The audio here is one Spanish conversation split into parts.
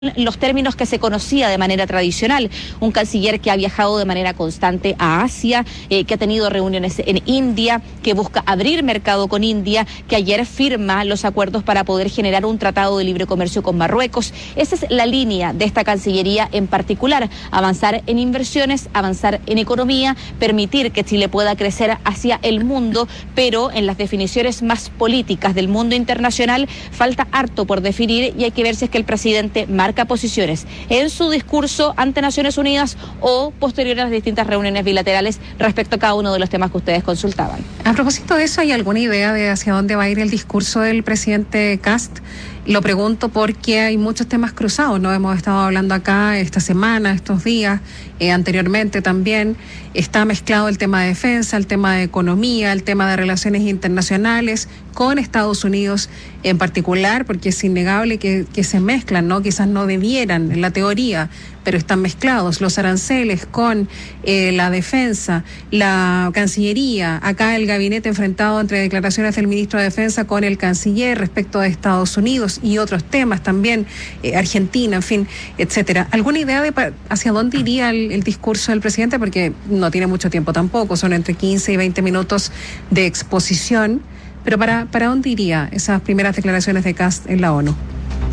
los términos que se conocía de manera tradicional. Un canciller que ha viajado de manera constante a Asia, que ha tenido reuniones en India, que busca abrir mercado con India, que ayer firma los acuerdos para poder generar un tratado de libre comercio con Marruecos. Esa es la línea de esta Cancillería en particular: avanzar en inversiones, avanzar en economía, permitir que Chile pueda crecer hacia el mundo, pero en las definiciones más políticas del mundo internacional falta harto por definir, y hay que ver si es que el presidente marca posiciones en su discurso ante Naciones Unidas o posterior a las distintas reuniones bilaterales respecto a cada uno de los temas que ustedes consultaban. A propósito de eso, ¿hay alguna idea de hacia dónde va a ir el discurso del presidente Kast? Lo pregunto porque hay muchos temas cruzados, ¿no? Hemos estado hablando acá esta semana, estos días, anteriormente también. Está mezclado el tema de defensa, el tema de economía, el tema de relaciones internacionales con Estados Unidos en particular, porque es innegable que se mezclan, ¿no? Quizás no debieran en la teoría, pero están mezclados los aranceles con la defensa, la Cancillería, acá el gabinete enfrentado entre declaraciones del ministro de Defensa con el canciller respecto de Estados Unidos y otros temas también, Argentina, en fin, etcétera. ¿Alguna idea de hacia dónde iría el discurso del presidente? Porque no tiene mucho tiempo tampoco, son entre 15 y 20 minutos de exposición, pero ¿para dónde iría esas primeras declaraciones de Kast en la ONU?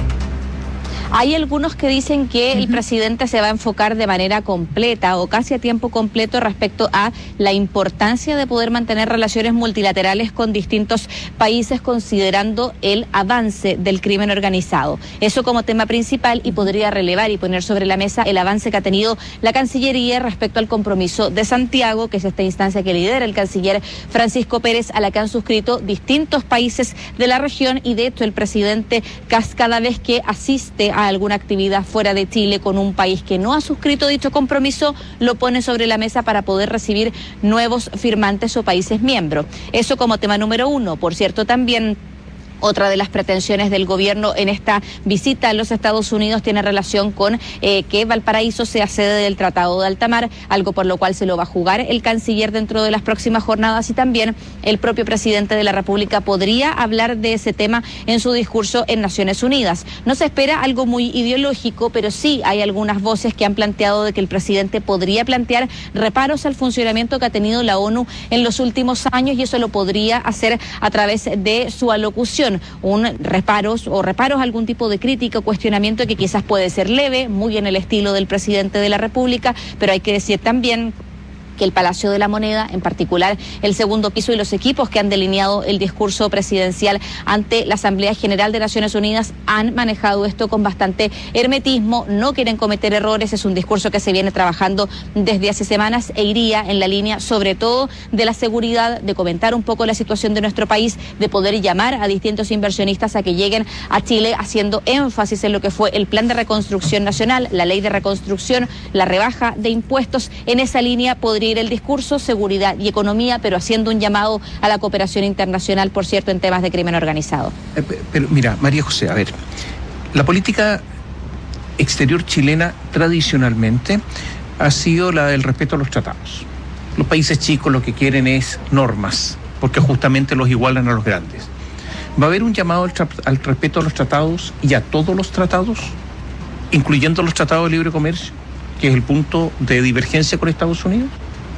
Hay algunos que dicen que el presidente se va a enfocar de manera completa o casi a tiempo completo respecto a la importancia de poder mantener relaciones multilaterales con distintos países, considerando el avance del crimen organizado. Eso como tema principal, y podría relevar y poner sobre la mesa el avance que ha tenido la Cancillería respecto al compromiso de Santiago, que es esta instancia que lidera el canciller Francisco Pérez, a la que han suscrito distintos países de la región, y de hecho el presidente Kast, cada vez que asiste a alguna actividad fuera de Chile con un país que no ha suscrito dicho compromiso, lo pone sobre la mesa para poder recibir nuevos firmantes o países miembros. Eso como tema número uno. Por cierto, también otra de las pretensiones del gobierno en esta visita a los Estados Unidos tiene relación con que Valparaíso sea sede del Tratado de Alta Mar, algo por lo cual se lo va a jugar el canciller dentro de las próximas jornadas, y también el propio presidente de la República podría hablar de ese tema en su discurso en Naciones Unidas. No se espera algo muy ideológico, pero sí hay algunas voces que han planteado de que el presidente podría plantear reparos al funcionamiento que ha tenido la ONU en los últimos años, y eso lo podría hacer a través de su alocución. Reparos a algún tipo de crítica o cuestionamiento que quizás puede ser leve, muy en el estilo del presidente de la República, pero hay que decir también que el Palacio de la Moneda, en particular el segundo piso y los equipos que han delineado el discurso presidencial ante la Asamblea General de Naciones Unidas, han manejado esto con bastante hermetismo, no quieren cometer errores. Es un discurso que se viene trabajando desde hace semanas e iría en la línea sobre todo de la seguridad, de comentar un poco la situación de nuestro país, de poder llamar a distintos inversionistas a que lleguen a Chile, haciendo énfasis en lo que fue el Plan de Reconstrucción Nacional, la Ley de Reconstrucción, la rebaja de impuestos. En esa línea podría ir el discurso, seguridad y economía, pero haciendo un llamado a la cooperación internacional, por cierto, en temas de crimen organizado. Pero mira, María José, a ver, la política exterior chilena tradicionalmente ha sido la del respeto a los tratados. Los países chicos lo que quieren es normas, porque justamente los igualan a los grandes. ¿Va a haber un llamado al respeto a los tratados y a todos los tratados, incluyendo los tratados de libre comercio, que es el punto de divergencia con Estados Unidos?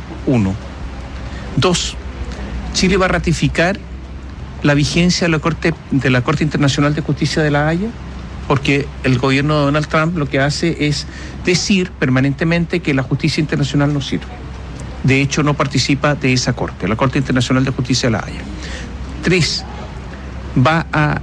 1. 2. Chile va a ratificar la vigencia de la Corte Internacional de Justicia de La Haya, porque el gobierno de Donald Trump lo que hace es decir permanentemente que la justicia internacional no sirve. De hecho, no participa de esa corte, la Corte Internacional de Justicia de La Haya. 3. Va a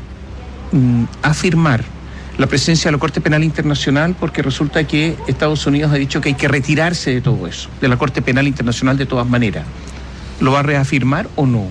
afirmar la presencia de la Corte Penal Internacional, porque resulta que Estados Unidos ha dicho que hay que retirarse de todo eso, de la Corte Penal Internacional de todas maneras. ¿Lo va a reafirmar o no?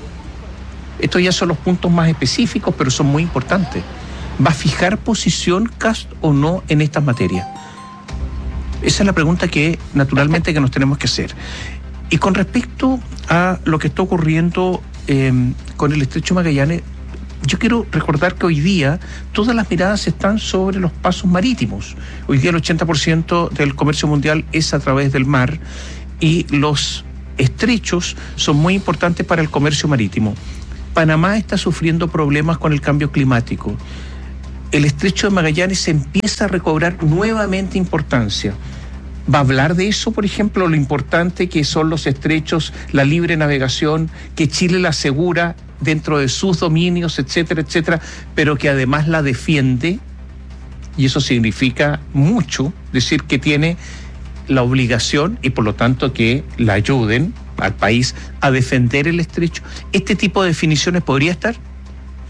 Estos ya son los puntos más específicos, pero son muy importantes. ¿Va a fijar posición Kast o no en estas materias? Esa es la pregunta que naturalmente que nos tenemos que hacer. Y con respecto a lo que está ocurriendo con el Estrecho Magallanes, yo quiero recordar que hoy día todas las miradas están sobre los pasos marítimos. Hoy día el 80% del comercio mundial es a través del mar, y los estrechos son muy importantes para el comercio marítimo. Panamá está sufriendo problemas con el cambio climático. el estrecho de Magallanes empieza a recobrar nuevamente importancia. ¿Va a hablar de eso, por ejemplo, lo importante que son los estrechos, la libre navegación, que Chile la asegura dentro de sus dominios, etcétera, etcétera, pero que además la defiende? Y eso significa mucho, decir que tiene la obligación y por lo tanto que la ayuden al país a defender el estrecho. ¿Este tipo de definiciones podría estar?